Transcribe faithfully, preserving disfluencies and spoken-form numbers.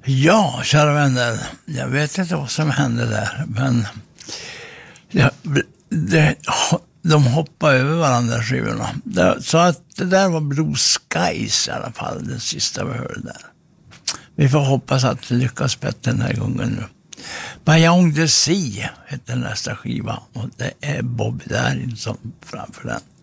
Ja, kära vänner, jag vet inte vad som hände där, men ja, det, de hoppade över varandra skivorna. Det, så att det där var Blue Skies i alla fall, den sista vi hörde där. Vi får hoppas att det lyckas bättre den här gången nu. Beyond the Sea heter nästa skiva och det är Bobby Darin som framför den.